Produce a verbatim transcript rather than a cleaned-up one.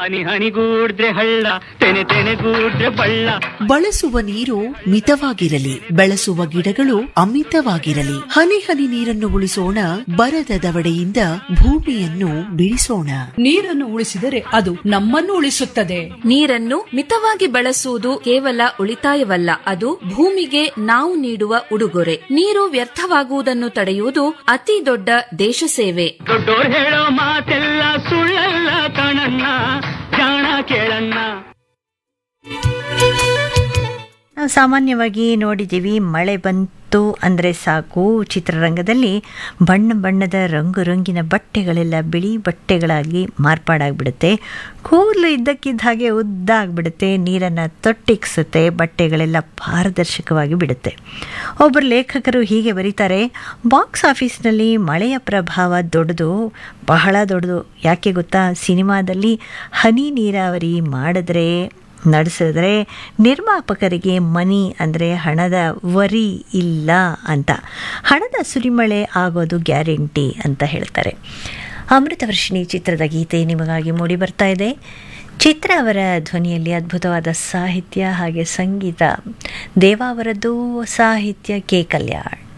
ಹನಿ ಹನಿಗೂಡ್ರೆ ಹಳ್ಳ, ತೆನೆ ತೆನೆಗೂಡ್ರೆ ಬಳ್ಳ. ಬಳಸುವ ನೀರು ಮಿತವಾಗಿರಲಿ, ಬೆಳೆಸುವ ಗಿಡಗಳು ಅಮಿತವಾಗಿರಲಿ. ಹನಿ ಹನಿ ನೀರನ್ನು ಉಳಿಸೋಣ, ಬರದ ದವಡೆಯಿಂದ ಭೂಮಿಯನ್ನು ಬಿಡಿಸೋಣ. ನೀರನ್ನು ಉಳಿಸಿದರೆ ಅದು ನಮ್ಮನ್ನು ಉಳಿಸುತ್ತದೆ. ನೀರನ್ನು ಮಿತವಾಗಿ ಬಳಸುವುದು ಕೇವಲ ಉಳಿತಾಯವಲ್ಲ, ಅದು ಭೂಮಿಗೆ ನಾವು ನೀಡುವ ಉಡುಗೊರೆ. ನೀರು ವ್ಯರ್ಥವಾಗುವುದನ್ನು ತಡೆಯುವುದು ಅತಿ ದೊಡ್ಡ ದೇಶ ಸೇವೆ. ದೊಡ್ಡೋರ್ ಹೇಳೋ ಮಾತೆಲ್ಲ ಸುಳ್ಳಲ್ಲ ಕಣಣ್ಣ, ಜಾಣ ಕೇಳಣ್ಣ. ನಾವು ಸಾಮಾನ್ಯವಾಗಿ ನೋಡಿದ್ದೀವಿ, ಮಳೆ ಬಂತು ಅಂದರೆ ಸಾಕು ಚಿತ್ರರಂಗದಲ್ಲಿ ಬಣ್ಣ ಬಣ್ಣದ ರಂಗು ರಂಗಿನ ಬಟ್ಟೆಗಳೆಲ್ಲ ಬಿಳಿ ಬಟ್ಟೆಗಳಾಗಿ ಮಾರ್ಪಾಡಾಗ್ಬಿಡುತ್ತೆ. ಕೂದಲು ಇದ್ದಕ್ಕಿದ್ದ ಹಾಗೆ ಉದ್ದಾಗ್ಬಿಡುತ್ತೆ, ನೀರನ್ನು ತೊಟ್ಟಿಕ್ಸುತ್ತೆ, ಬಟ್ಟೆಗಳೆಲ್ಲ ಪಾರದರ್ಶಕವಾಗಿ ಬಿಡುತ್ತೆ. ಒಬ್ಬರು ಲೇಖಕರು ಹೀಗೆ ಬರೀತಾರೆ, ಬಾಕ್ಸ್ ಆಫೀಸ್ನಲ್ಲಿ ಮಳೆಯ ಪ್ರಭಾವ ದೊಡ್ಡದು, ಬಹಳ ದೊಡ್ಡದು. ಯಾಕೆ ಗೊತ್ತಾ? ಸಿನಿಮಾದಲ್ಲಿ ಹನಿ ನೀರಾವರಿ ಮಾಡಿದ್ರೆ ನಡೆಸಿದ್ರೆ ನಿರ್ಮಾಪಕರಿಗೆ ಮನಿ ಅಂದರೆ ಹಣದ ವರಿ ಇಲ್ಲ ಅಂತ, ಹಣದ ಸುರಿಮಳೆ ಆಗೋದು ಗ್ಯಾರಂಟಿ ಅಂತ ಹೇಳ್ತಾರೆ. ಅಮೃತವರ್ಷಿಣಿ ಚಿತ್ರದ ಗೀತೆ ನಿಮಗಾಗಿ ಮೂಡಿ ಬರ್ತಾ ಇದೆ. ಚಿತ್ರ ಅವರ ಧ್ವನಿಯಲ್ಲಿ ಅದ್ಭುತವಾದ ಸಾಹಿತ್ಯ ಹಾಗೆ ಸಂಗೀತ, ದೇವ ಅವರದ್ದು ಸಾಹಿತ್ಯ ಕೆ ಕಲ್ಯಾಣ್.